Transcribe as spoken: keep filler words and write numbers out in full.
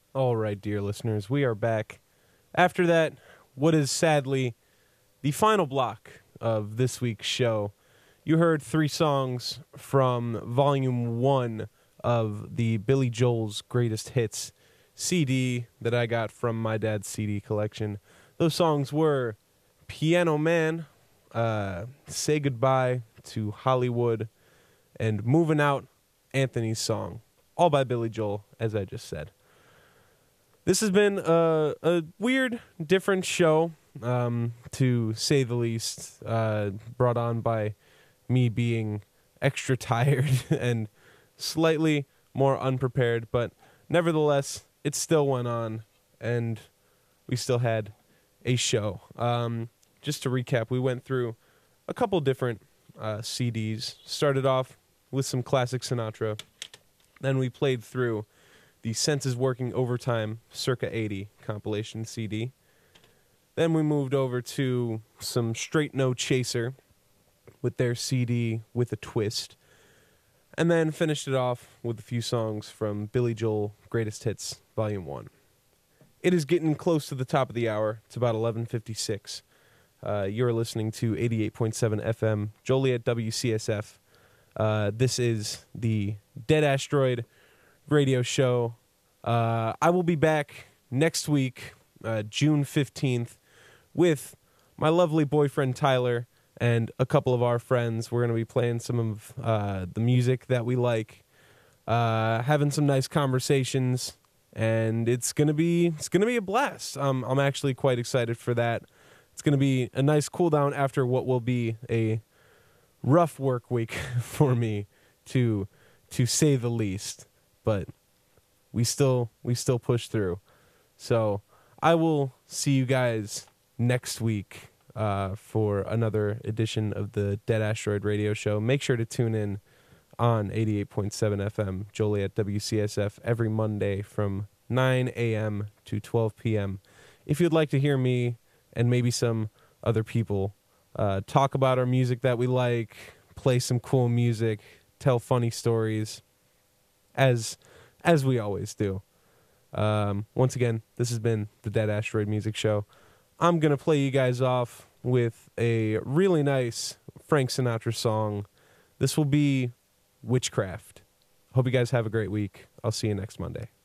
All right, dear listeners, we are back. After that, what is sadly the final block of this week's show, you heard three songs from Volume one of the Billy Joel's Greatest Hits C D that I got from my dad's C D collection. Those songs were Piano Man, uh, Say Goodbye to Hollywood, and Moving Out, Anthony's Song, all by Billy Joel, as I just said. This has been a, a weird, different show, um, to say the least, uh, brought on by me being extra tired and slightly more unprepared, but nevertheless, it still went on, and we still had a show. Um, just to recap, we went through a couple different uh, C Ds, started off with some classic Sinatra, then we played through the Senses Working Overtime Circa eighty compilation C D. Then we moved over to some Straight No Chaser with their C D With a Twist. And then finished it off with a few songs from Billy Joel Greatest Hits Volume one. It is getting close to the top of the hour. It's about eleven fifty-six. Uh, you're listening to eighty-eight point seven F M, Joliet W C S F. Uh, this is the Dead Asteroid radio show. Uh, I will be back next week, uh, June fifteenth, with my lovely boyfriend Tyler and a couple of our friends. We're going to be playing some of uh, the music that we like, uh, having some nice conversations, and it's going to be it's going to be a blast. Um, I'm actually quite excited for that. It's going to be a nice cool down after what will be a rough work week for me, to to say the least. But we still we still push through. So I will see you guys next week uh, for another edition of the Dead Asteroid Radio Show. Make sure to tune in on eighty-eight point seven F M, Joliet W C S F, every Monday from nine a.m. to twelve p.m. If you'd like to hear me and maybe some other people uh, talk about our music that we like, play some cool music, tell funny stories, as as we always do. Um, once again, this has been the Dead Asteroid Music Show. I'm going to play you guys off with a really nice Frank Sinatra song. This will be Witchcraft. Hope you guys have a great week. I'll see you next Monday.